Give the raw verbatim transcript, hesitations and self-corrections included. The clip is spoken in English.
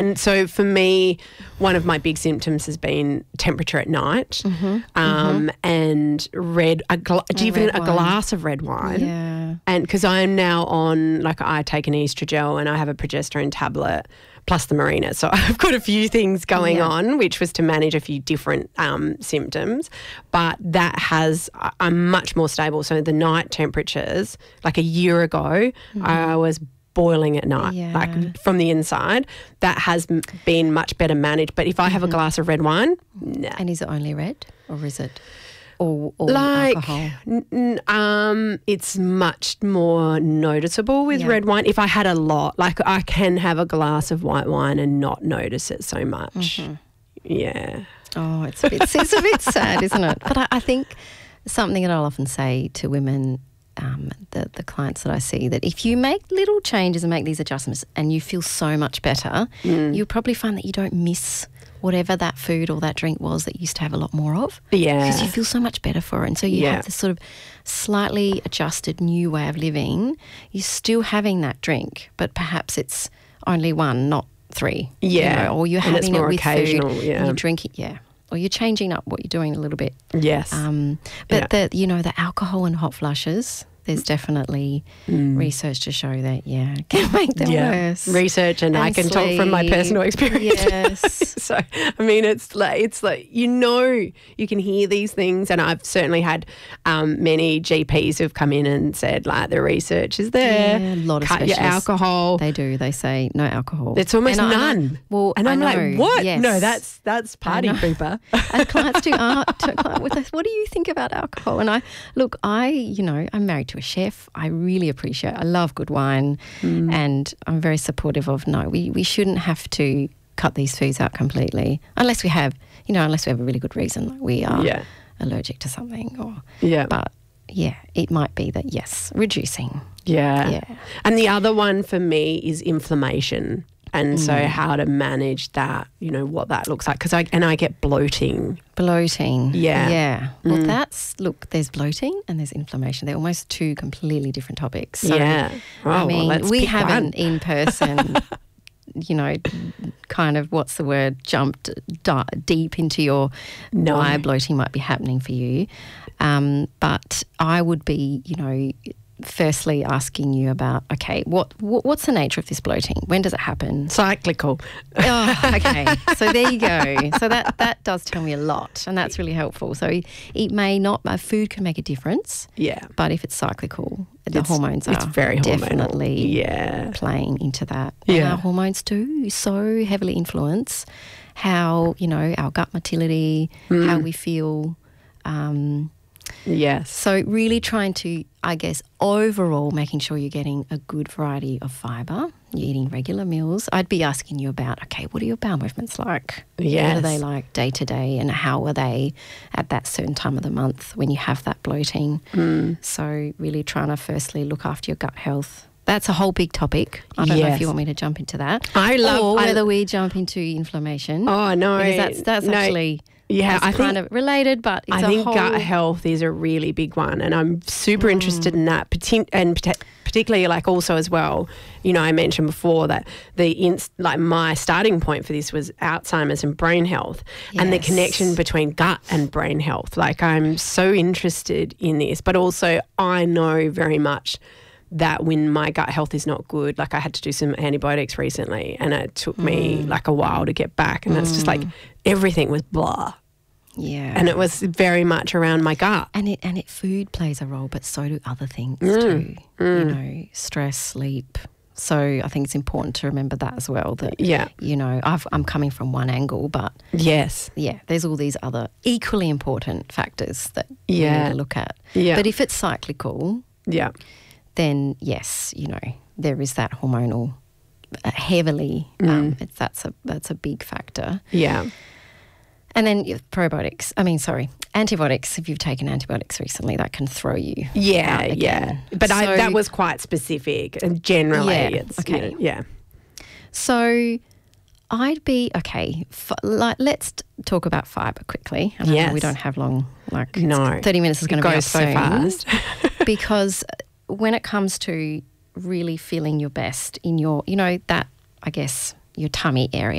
and so for me, one of my big symptoms has been temperature at night, Mm-hmm. um, mm-hmm. and red, a gla- A even red a wine. glass of red wine. Yeah. And because I am now on, like I take an estrogel and I have a progesterone tablet plus the Mirena. So I've got a few things going Yeah. on, which was to manage a few different um, symptoms. But that has, I- I'm much more stable. So the night temperatures, like a year ago, I was boiling at night, Yeah. like from the inside. That has m- been much better managed. But if I have a glass of red wine, nah. And is it only red or is it all, all Like, alcohol? n- n- um, it's much more noticeable with Yeah. red wine. If I had a lot, like I can have a glass of white wine and not notice it so much. Mm-hmm. Yeah. Oh, it's a bit, it's a bit sad, isn't it? But I, I think something that I'll often say to women, um, the, the clients that I see, that if you make little changes and make these adjustments and you feel so much better, Mm. you'll probably find that you don't miss whatever that food or that drink was that you used to have a lot more of. Yeah. Because you feel so much better for it. And so you Yeah. have this sort of slightly adjusted new way of living. You're still having that drink, but perhaps it's only one, not three. you Yeah. know, or you're And it's having it more with occasional, food yeah. and you're drinking, yeah. Or you're changing up what you're doing a little bit. Yes. Um, but the you know, the alcohol and hot flushes, there's definitely research to show that, yeah, it can make them Mm. yeah. worse. Research, and, I And can talk from my sleep. personal experience. Yes. So, I mean, it's like, it's like, you know, you can hear these things. And I've certainly had um, many G Ps who've come in and said, like, the research is there. Yeah, a lot of Cut your specialists. alcohol. They do. They say no alcohol. It's almost And I- and I- none. well, and I I'm know, like, what? yes. No, that's that's party know. pooper. And clients do art to client with us, what do you think about alcohol? And I look, I, you know, I'm married to a chef. I really appreciate, I love good wine Mm. and I'm very supportive of, no, we, we shouldn't have to cut these foods out completely unless we have, you know, unless we have a really good reason, like we are Yeah. allergic to something or, Yeah. but yeah, it might be that, yes, reducing. Yeah. Yeah. And the other one for me is inflammation. And so how to manage that, you know, what that looks like. Because I, and I get bloating. Bloating. Yeah. Yeah. Well, that's, look, there's bloating and there's inflammation. They're almost two completely different topics. So, Yeah. Oh, I well, mean, let's we pick haven't one. in person, you know, kind of, what's the word, jumped di- deep into your No. why bloating might be happening for you. Um, but I would be, you know, firstly asking you about, okay, what, what what's the nature of this bloating? When does it happen? Cyclical. Oh, okay. So there you go. So that, that does tell me a lot and that's really helpful. So it may not, uh, food can make a difference, Yeah. but if it's cyclical, the It's- hormones it's are very hormonal. definitely Yeah. playing into that. And Yeah. our hormones do so heavily influence how, you know, our gut motility, Mm. how we feel. Um, Yes. so really trying to, I guess, overall making sure you're getting a good variety of fibre, you're eating regular meals. I'd be asking you about, okay, what are your bowel movements like? What Yes. are they like day to day and how are they at that certain time of the month when you have that bloating? Mm. So really trying to firstly look after your gut health. That's a whole big topic. I don't know if Yes. you want me to jump into that. I love- Or I- whether we jump into inflammation. Oh, no. Because that's, that's no. actually... Yeah, That's I kind think of related, but it's I a think whole... gut health is a really big one, and I'm super Mm. interested in that. partic- And partic- particularly, like also as well, you know, I mentioned before that the inst- like my starting point for this was Alzheimer's and brain health, and the Yes. connection between gut and brain health. Like I'm so interested in this, but also I know very much that when my gut health is not good, like I had to do some antibiotics recently and it took me like a while to get back, and that's just like everything was blah. Yeah. And it was very much around my gut. And it and it food plays a role, but so do other things Mm. too. You know, stress, sleep. So I think it's important to remember that as well. That Yeah. you know, I've, I'm coming from one angle, but Yes. yeah, there's all these other equally important factors that you Yeah. need to look at. Yeah. But if it's cyclical, Yeah. then yes, you know, there is that hormonal uh, heavily. Mm. Um, it's that's a that's a big factor. Yeah. And then your probiotics, I mean, sorry, antibiotics, if you've taken antibiotics recently, that can throw you Yeah, out yeah. again. But I, So- that was quite specific, and generally Yeah, it's okay. you know, yeah. So I'd be, okay, f- like, let's t- talk about fibre quickly. I know Yes. we don't have long, like it's- No. thirty minutes is going It to be goes up so soon. fast. Because when it comes to really feeling your best in your, you know, that, I guess, your tummy area,